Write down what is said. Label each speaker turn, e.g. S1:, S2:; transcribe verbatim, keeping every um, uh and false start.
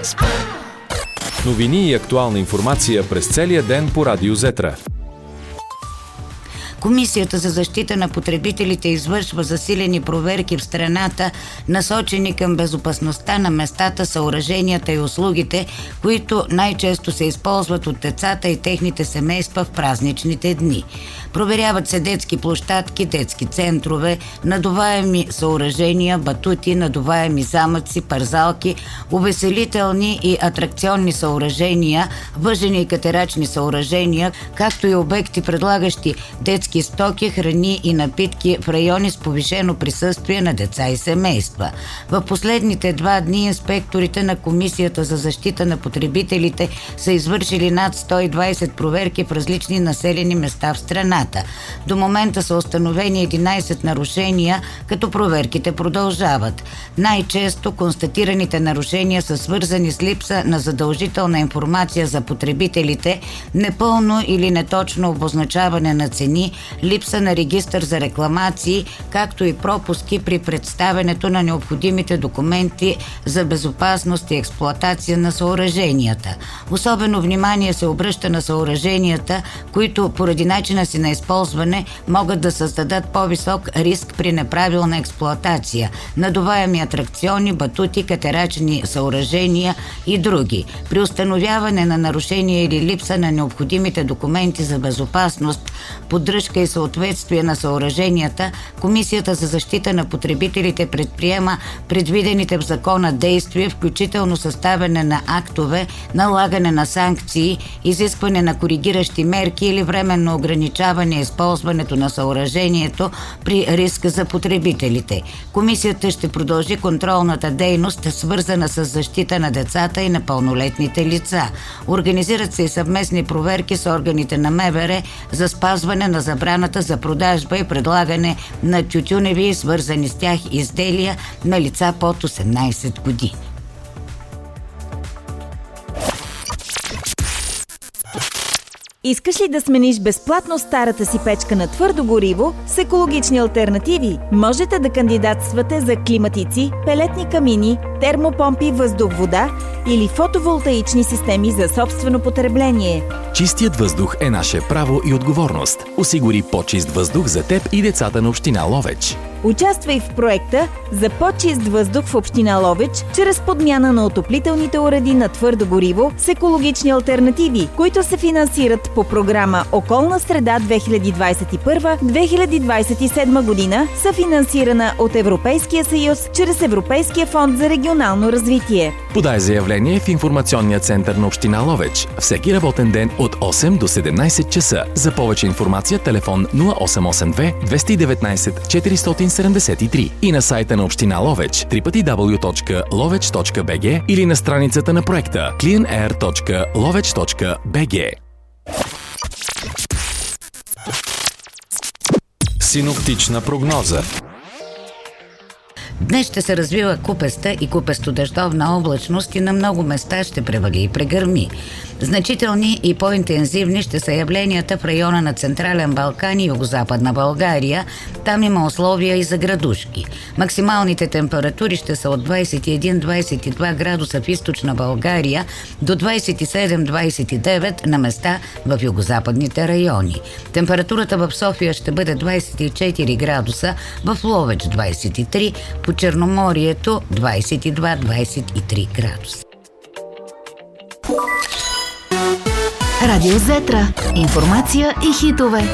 S1: Новини и актуална информация през целия ден по Радио Зетра.
S2: Комисията за защита на потребителите извършва засилени проверки в страната, насочени към безопасността на местата, съоръженията и услугите, които най-често се използват от децата и техните семейства в празничните дни. Проверяват се детски площадки, детски центрове, надуваеми съоръжения, батути, надуваеми замъци, парзалки, увеселителни и атракционни съоръжения, въжени и катерачни съоръжения, както и обекти, предлагащи детски стоки, храни и напитки в райони с повишено присъствие на деца и семейства. В последните два дни инспекторите на Комисията за защита на потребителите са извършили над сто и двадесет проверки в различни населени места в страната. До момента са установени единадесет нарушения, като проверките продължават. Най-често констатираните нарушения са свързани с липса на задължителна информация за потребителите, непълно или неточно обозначаване на цени, липса на регистър за рекламации, както и пропуски при представянето на необходимите документи за безопасност и експлоатация на съоръженията. Особено внимание се обръща на съоръженията, които поради начина си на използване могат да създадат по-висок риск при неправилна експлоатация, надуваеми атракциони, батути, катерачни съоръжения и други. При установяване на нарушения или липса на необходимите документи за безопасност, поддръжка и съответствие на съоръженията, Комисията за защита на потребителите предприема предвидените в закона действия, включително съставяне на актове, налагане на санкции, изискване на коригиращи мерки или временно ограничаване използването на съоръжението при риск за потребителите. Комисията ще продължи контролната дейност, свързана с защита на децата и непълнолетните лица. Организират се и съвместни проверки с органите на МВР за спазване на забраната за продажба и предлагане на тютюневи и свързани с тях изделия на лица под осемнадесет години.
S3: Искаш ли да смениш безплатно старата си печка на твърдо гориво с екологични алтернативи? Можете да кандидатствате за климатици, пелетни камини, термопомпи, въздух-вода или фотоволтаични системи за собствено потребление.
S4: Чистият въздух е наше право и отговорност. Осигури по-чист въздух за теб и децата на община Ловеч.
S3: Участвай в проекта за по-чист въздух в община Ловеч чрез подмяна на отоплителните уреди на твърдо гориво с екологични алтернативи, които се финансират по програма Околна среда две хиляди двадесет и първа - две хиляди двадесет и седма година, съфинансирана от Европейския съюз чрез Европейския фонд за регионално развитие.
S4: Подай заявление в информационния център на община Ловеч всеки работен ден от осем до седемнадесет часа. За повече информация телефон нула осем осем две двеста и деветнадесет четиристотин седемдесет и три и на сайта на община Ловеч дабъл ю дабъл ю дабъл ю точка ловеч точка би джи или на страницата на проекта клин ейр точка ловеч точка би джи.
S1: Синоптична прогноза.
S2: Днес ще се развива купеста и купесто-дъждовна облачност и на много места ще превали и прегърми. Значителни и по-интензивни ще са явленията в района на Централен Балкан и Югозападна България. Там има условия и за градушки. Максималните температури ще са от двадесет и един до двадесет и два градуса в източна България до двадесет и седем до двадесет и девет на места в югозападните райони. Температурата в София ще бъде двадесет и четири градуса, в Ловеч двадесет и три, по Черноморието двадесет и два до двадесет и три градуса.
S5: Радио Зетра. Информация и хитове.